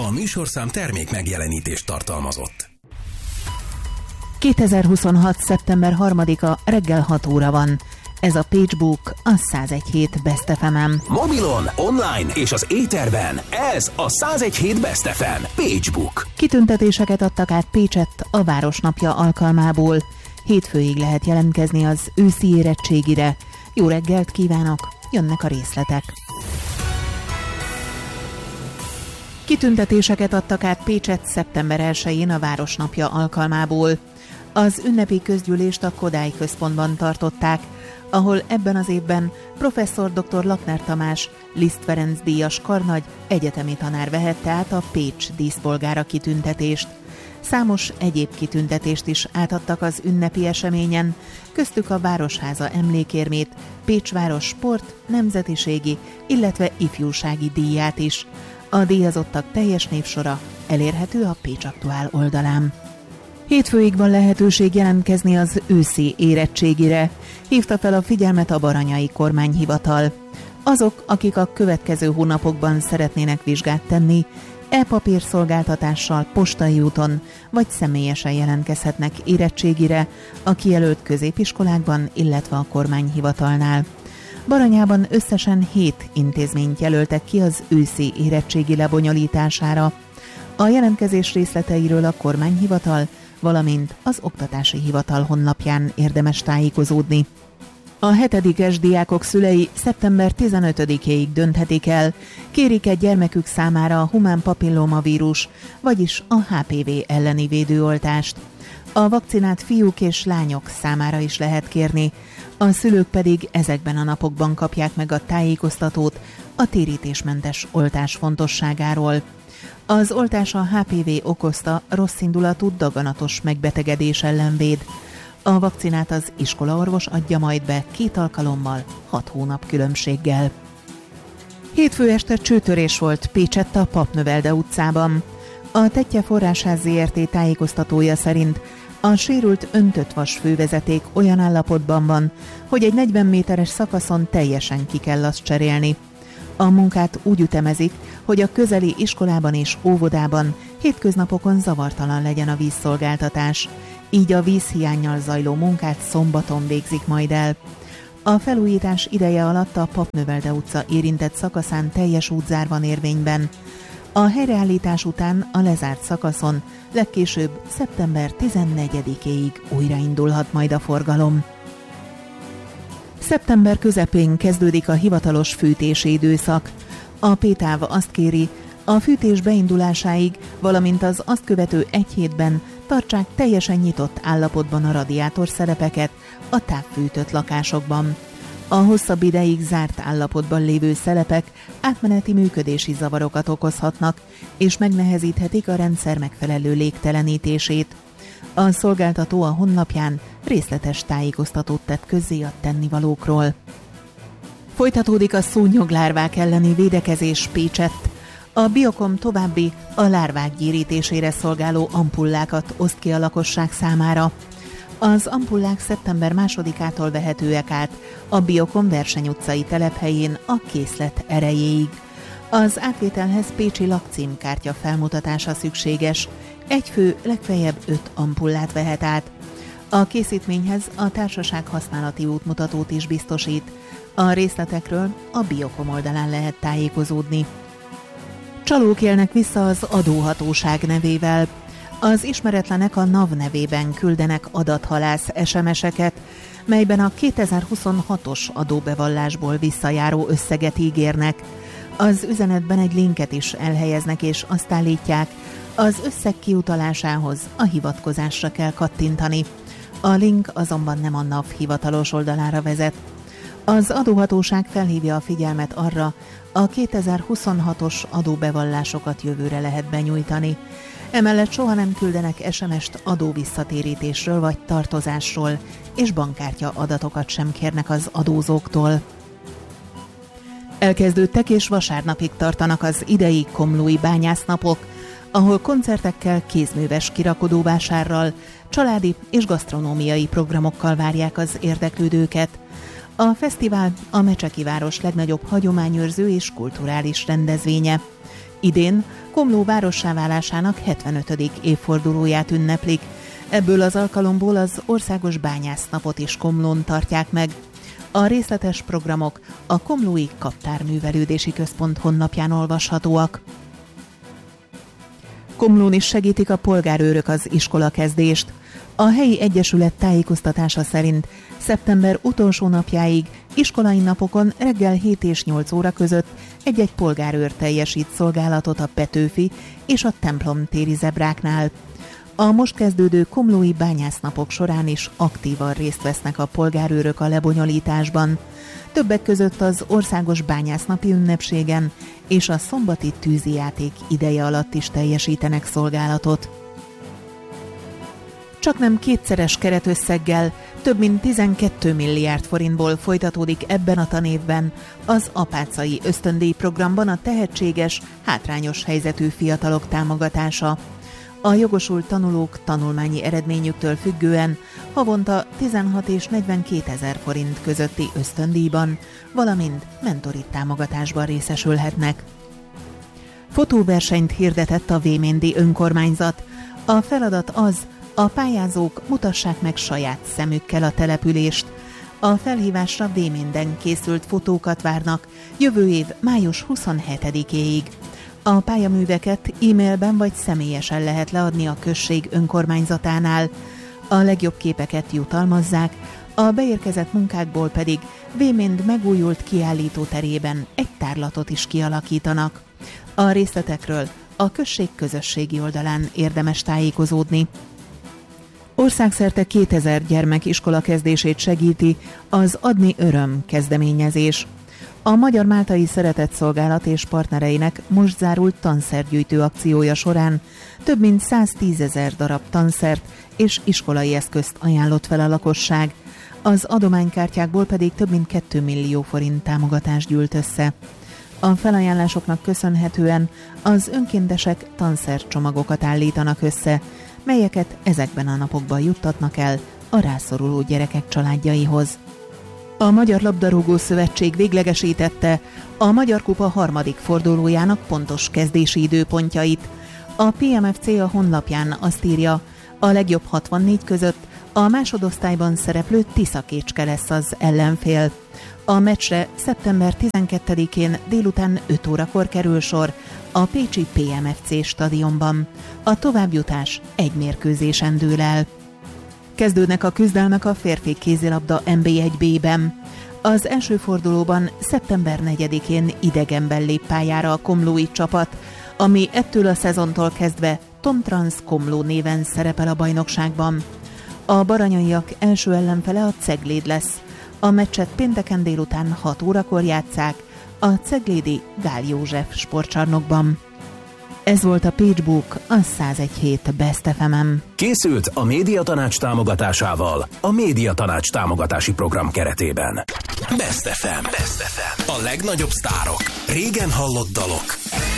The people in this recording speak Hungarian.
A műsorszám termék megjelenítést tartalmazott. 2026. szeptember 3-a reggel 6 óra van. Ez a PageBook, a 101.7 Best FM-en. Mobilon, online és az éterben. Ez a 101.7 Best FM. PageBook. Kitüntetéseket adtak át Pécsett a Városnapja alkalmából. Hétfőig lehet jelentkezni az őszi érettségire. Jó reggelt kívánok, jönnek a részletek. Kitüntetéseket adtak át Pécsett szeptember 1-én a Városnapja alkalmából. Az ünnepi közgyűlést a Kodály Központban tartották, ahol ebben az évben professzor dr. Lakner Tamás, Liszt Ferenc díjas karnagy, egyetemi tanár vehette át a Pécs díszpolgára kitüntetést. Számos egyéb kitüntetést is átadtak az ünnepi eseményen, köztük a Városháza emlékérmét, Pécsváros sport, nemzetiségi, illetve ifjúsági díját is. A díjazottak teljes névsora elérhető a Pécs Aktuál oldalán. Hétfőig van lehetőség jelentkezni az őszi érettségire, hívta fel a figyelmet a Baranyai Kormányhivatal. Azok, akik a következő hónapokban szeretnének vizsgát tenni, e-papírszolgáltatással, postai úton vagy személyesen jelentkezhetnek érettségire a kijelölt középiskolákban, illetve a kormányhivatalnál. Baranyában összesen 7 intézményt jelöltek ki az őszi érettségi lebonyolítására. A jelentkezés részleteiről a kormányhivatal, valamint az Oktatási Hivatal honlapján érdemes tájékozódni. A 7-es diákok szülei szeptember 15-éig dönthetik el, kérik-e gyermekük számára a humán papillomavírus, vagyis a HPV elleni védőoltást. A vakcinált fiúk és lányok számára is lehet kérni, a szülők pedig ezekben a napokban kapják meg a tájékoztatót a térítésmentes oltás fontosságáról. Az oltás a HPV okozta rosszindulatú daganatos megbetegedés ellen véd. A vakcinát az iskolaorvos adja majd be 2 alkalommal, 6 hónap különbséggel. Hétfő este csőtörés volt Pécsett a Papnövelde utcában. A Tettye Forrásház Zrt. Tájékoztatója szerint a sérült öntött vas fővezeték olyan állapotban van, hogy egy 40 méteres szakaszon teljesen ki kell azt cserélni. A munkát úgy ütemezik, hogy a közeli iskolában és óvodában hétköznapokon zavartalan legyen a vízszolgáltatás. Így a vízhiánnyal zajló munkát szombaton végzik majd el. A felújítás ideje alatt a Papnövelde utca érintett szakaszán teljes útzár van érvényben. A helyreállítás után a lezárt szakaszon legkésőbb szeptember 14-éig újraindulhat majd a forgalom. Szeptember közepén kezdődik a hivatalos fűtési időszak. A Pétáv azt kéri, a fűtés beindulásáig, valamint az azt követő egy hétben tartsák teljesen nyitott állapotban a radiátorszerepeket a távfűtött lakásokban. A hosszabb ideig zárt állapotban lévő szelepek átmeneti működési zavarokat okozhatnak, és megnehezíthetik a rendszer megfelelő légtelenítését. A szolgáltató a honlapján részletes tájékoztatót tett közzé a tennivalókról. Folytatódik a szúnyoglárvák elleni védekezés Pécsett. A Biokom további a lárvák gyérítésére szolgáló ampullákat oszt ki a lakosság számára. Az ampullák szeptember 2-ától vehetőek át a Biokom Verseny utcai telephelyén a készlet erejéig. Az átvételhez pécsi lakcímkártya felmutatása szükséges. Egy fő legfeljebb 5 ampullát vehet át. A készítményhez a társaság használati útmutatót is biztosít. A részletekről a Biokom oldalán lehet tájékozódni. Csalók élnek vissza az adóhatóság nevével. Az ismeretlenek a NAV nevében küldenek adathalász SMS-eket, melyben a 2026-os adóbevallásból visszajáró összeget ígérnek. Az üzenetben egy linket is elhelyeznek és azt állítják, az összeg kiutalásához a hivatkozásra kell kattintani. A link azonban nem a NAV hivatalos oldalára vezet. Az adóhatóság felhívja a figyelmet arra, a 2026-os adóbevallásokat jövőre lehet benyújtani. Emellett soha nem küldenek SMS-t adóvisszatérítésről vagy tartozásról, és bankkártya adatokat sem kérnek az adózóktól. Elkezdődtek és vasárnapig tartanak az idei komlói bányásznapok, ahol koncertekkel, kézműves kirakodóvásárral, családi és gasztronómiai programokkal várják az érdeklődőket. A fesztivál a Mecseki város legnagyobb hagyományőrző és kulturális rendezvénye. Idén Komló várossá válásának 75. évfordulóját ünneplik. Ebből az alkalomból az Országos Bányásznapot is Komlón tartják meg. A részletes programok a Komlói Kaptárművelődési Központ honlapján olvashatóak. Komlón is segítik a polgárőrök az iskolakezdést. A helyi egyesület tájékoztatása szerint szeptember utolsó napjáig iskolai napokon reggel 7 és 8 óra között egy-egy polgárőr teljesít szolgálatot a Petőfi és a templom téri zebráknál. A most kezdődő komlói bányásznapok során is aktívan részt vesznek a polgárőrök a lebonyolításban. Többek között az Országos Bányásznapi ünnepségen és a szombati tűzijáték ideje alatt is teljesítenek szolgálatot. Csaknem kétszeres keretösszeggel, több mint 12 milliárd forintból folytatódik ebben a tanévben az apácai ösztöndíj programban a tehetséges, hátrányos helyzetű fiatalok támogatása. A jogosult tanulók tanulmányi eredményüktől függően havonta 16 és 42 ezer forint közötti ösztöndíjban, valamint mentori támogatásban részesülhetnek. Fotóversenyt hirdetett a Véméndi önkormányzat. A feladat az, a pályázók mutassák meg saját szemükkel a települést. A felhívásra Véménden készült fotókat várnak jövő év május 27-éig. A pályaműveket e-mailben vagy személyesen lehet leadni a község önkormányzatánál. A legjobb képeket jutalmazzák, a beérkezett munkákból pedig Véménd megújult kiállítóterében egy tárlatot is kialakítanak. A részletekről a község közösségi oldalán érdemes tájékozódni. Országszerte 2000 gyermek iskola kezdését segíti az Adni Öröm kezdeményezés. A Magyar Máltai Szeretetszolgálat és partnereinek most zárult tanszergyűjtő akciója során több mint 110 000 darab tanszert és iskolai eszközt ajánlott fel a lakosság. Az adománykártyákból pedig több mint 2 millió forint támogatást gyűlt össze. A felajánlásoknak köszönhetően az önkéntesek tanszercsomagokat állítanak össze, melyeket ezekben a napokban juttatnak el a rászoruló gyerekek családjaihoz. A Magyar Labdarúgó Szövetség véglegesítette a Magyar Kupa harmadik fordulójának pontos kezdési időpontjait. A PMFC a honlapján azt írja, a legjobb 64 között a másodosztályban szereplő Tiszakécske lesz az ellenfél. A meccsre szeptember 12-én délután 5 órakor kerül sor a pécsi PMFC stadionban. A továbbjutás egy mérkőzésen dől el. Kezdődnek a küzdelmek a férfi kézilabda NB1B-ben. Az első fordulóban szeptember 4-én idegenben lép pályára a komlói csapat, ami ettől a szezontól kezdve Tomtrans Komló néven szerepel a bajnokságban. A baranyaiak első ellenfele a Cegléd lesz. A meccset pénteken délután 6 órakor játsszák a ceglédi Gál József sportcsarnokban. Ez volt a PageBook, a 101.7 Best FM-en. Készült a Médiatanács támogatásával a Médiatanács támogatási program keretében. Best FM. Best FM. A legnagyobb sztárok. Régen hallott dalok.